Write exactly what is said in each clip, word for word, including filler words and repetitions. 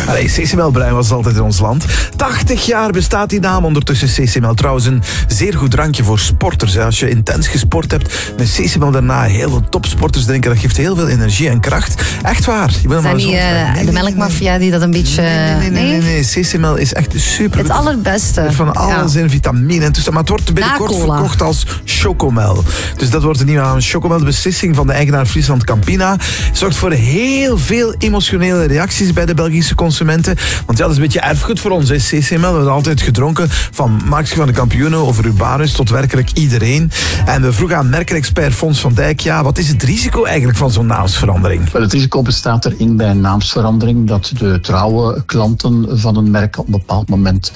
Allee, C C M L Bruin was altijd in ons land. tachtig jaar bestaat die naam ondertussen, C C M L. Trouwens, een zeer goed drankje voor sporters. Hè. Als je intens gesport hebt, met C C M L daarna heel veel topsporters drinken. Dat geeft heel veel energie en kracht. Echt waar. Je wil Zijn maar die zo... uh, nee, de melkmafia die dat een beetje... Nee, nee, nee. nee, nee, nee. C C M L is echt super. Het allerbeste. Er van alles ja. in, vitamine en toestaan. Maar het wordt binnenkort verkocht als Chocomel. Dus dat wordt de nieuwe naam. Chocomel, de beslissing van de eigenaar Friesland Campina, zorgt voor heel veel emotionele reacties bij de Belgische consumenten. Want ja, dat is een beetje erfgoed voor ons. Hè. C C M L, we hebben altijd gedronken van Max van de Kampioenen over Urbanus tot werkelijk iedereen. En we vroegen aan merkenexpert Fons van Dijk, ja, wat is het risico eigenlijk van zo'n naamsverandering? Wel, het risico bestaat erin bij een naamsverandering dat de trouwe klanten van een merk op een bepaald moment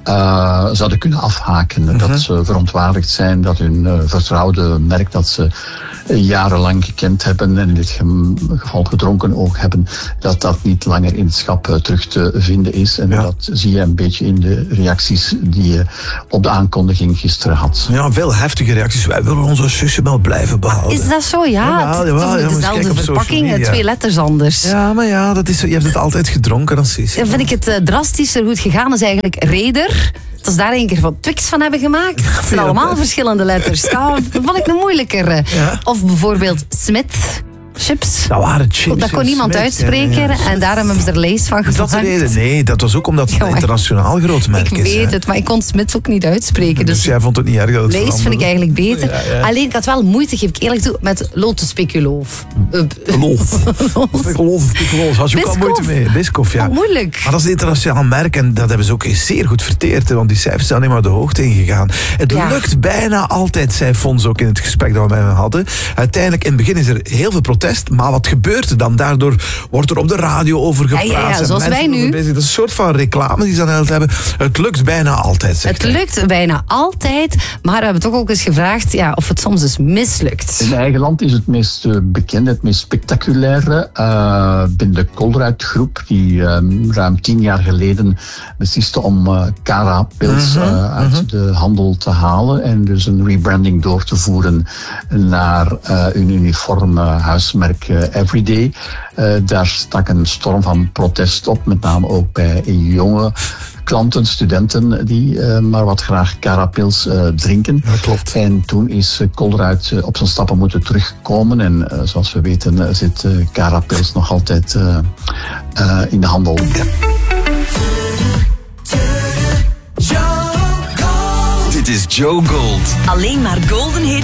uh, zouden kunnen afhaken. Uh-huh. Dat ze verontwaardigd zijn dat hun uh, vertrouwde merk dat ze uh, jarenlang gekend hebben en in dit geval gedronken ook hebben, dat dat niet langer in het schap uh, terug te vinden is. En ja. dat zie je een beetje in de reacties die je op de aankondiging gisteren had. Ja, veel heftige reacties. Wij willen onze C C M L blijven behouden. Is dat zo? Ja, ja, ja, ja, ja dezelfde verpakking, twee letters anders. Ja, maar ja, dat is zo, je hebt het altijd gedronken als C C M L. Dan vind ik het uh, drastischer goed gegaan is eigenlijk Raider. Dat ze daar een keer van Twix van hebben gemaakt. Het zijn allemaal verschillende letters. Dat vond ik een moeilijkere. Ja. Of bijvoorbeeld Smith. Chips. Dat waren chips. Dat kon niemand Smith, uitspreken. Ja, ja. En daarom hebben ze er lees van gemaakt. Is dat de reden? Nee, dat was ook omdat het een internationaal groot merk is. Ik weet hè. het, maar ik kon Smith ook niet uitspreken. Dus, dus jij vond het niet erg dat het lees veranderde? vind ik eigenlijk beter. Ja, ja. Alleen, ik had wel moeite, geef ik eerlijk toe, met Lotus Speculoof. Loof. Speculoof, Speculoof. Had je ook al moeite mee. Biscoff, ja. Oh, moeilijk. Maar dat is een internationaal merk en dat hebben ze ook zeer goed verteerd. Hè, want die cijfers zijn alleen maar de hoogte ingegaan. Het ja. lukt bijna altijd, zei Fons ook in het gesprek dat we met hem hadden. Uiteindelijk, in het begin is er heel veel protest, maar wat gebeurt er dan? Daardoor wordt er op de radio over gepraat. Ja, ja, ja, zoals wij nu. Dat is een soort van reclame die ze dan hebben. Het lukt bijna altijd, zegt Het hij. lukt bijna altijd, maar we hebben toch ook eens gevraagd ja, of het soms dus mislukt. In eigen land is het meest uh, bekende, het meest spectaculaire uh, binnen de Colruyt groep, die uh, ruim tien jaar geleden besliste om uh, Cara-pils uh, uh-huh, uit uh-huh. de handel te halen en dus een rebranding door te voeren naar uh, een uniform uh, huismerk uh, Everyday. Uh, daar stak een storm van protest op, met name ook bij jonge klanten, studenten die uh, maar wat graag Cara-pils uh, drinken. Ja, klopt. En toen is uh, Colruyt uh, op zijn stappen moeten terugkomen. En uh, zoals we weten uh, zit uh, Cara-pils nog altijd uh, uh, in de handel. Ja. Dit is Joe Gold. Alleen maar golden hits.